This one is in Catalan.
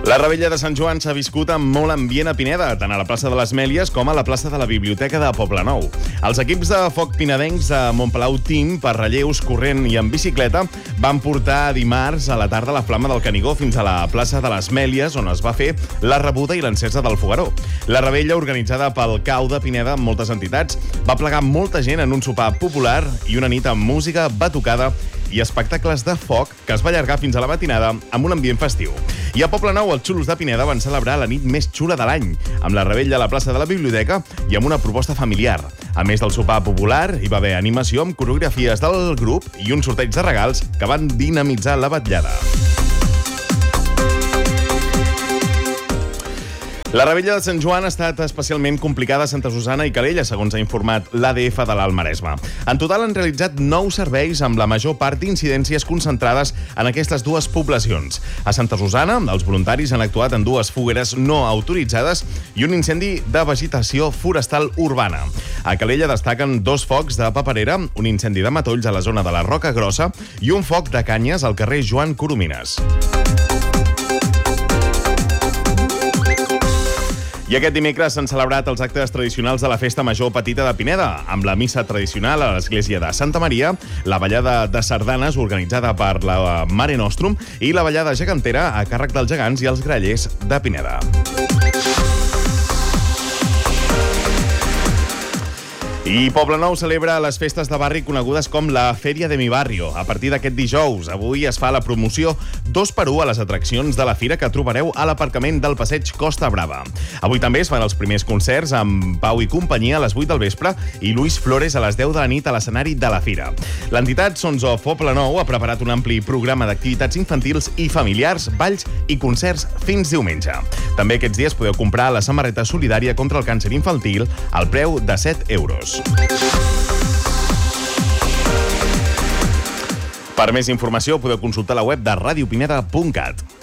La Revetlla de Sant Joan s'ha viscut amb molt ambient a Pineda, tant a la plaça de les Mèlies com a la plaça de la Biblioteca de Poblenou. Els equips de foc pinedencs de Montpalau Team, per relleus, corrent i en bicicleta, van portar dimarts a la tarda la flama del Canigó fins a la plaça de les Mèlies, on es va fer la rebuda i l'encesa del fogueró. La revetlla, organitzada pel CAU de Pineda amb moltes entitats, va plegar molta gent en un sopar popular i una nit amb música, batucada i espectacles de foc que es va allargar fins a la matinada amb un ambient festiu. I a Poblenou, els xulos de Pineda van celebrar la nit més xula de l'any, amb la revetlla a la plaça de la Biblioteca i amb una proposta familiar. A més del sopar popular, hi va haver animació amb coreografies del grup i un sorteig de regals que van dinamitzar la vetllada. La revetlla de Sant Joan ha estat especialment complicada a Santa Susana i Calella, segons ha informat l'ADF de l'Alt Maresme. En total han realitzat 9 serveis amb la major part d'incidències concentrades en aquestes dues poblacions. A Santa Susana, els voluntaris han actuat en 2 fogueres no autoritzades i un incendi de vegetació forestal urbana. A Calella destaquen 2 focs de paperera, un incendi de matolls a la zona de la Roca Grossa i un foc de canyes al carrer Joan Coromines. I aquest dimecres s'han celebrat els actes tradicionals de la Festa Major Petita de Pineda, amb la missa tradicional a l'església de Santa Maria, la ballada de sardanes organitzada per la Mare Nostrum i la ballada gegantera a càrrec dels gegants i els grallers de Pineda. I Poblenou celebra les festes de barri conegudes com la Fèria de mi Barrio. A partir d'aquest dijous, avui es fa la promoció 2x1 a les atraccions de la fira que trobareu a l'aparcament del passeig Costa Brava. Avui també es fan els primers concerts amb Pau i companyia a les 8 del vespre i Luis Flores a les 10 de la nit a l'escenari de la fira. L'entitat Sons of Poblenou ha preparat un ampli programa d'activitats infantils i familiars, balls i concerts fins diumenge. També aquests dies podeu comprar la samarreta solidària contra el càncer infantil al preu de 7 euros. Per més informació podeu consultar la web de radiopineda.cat.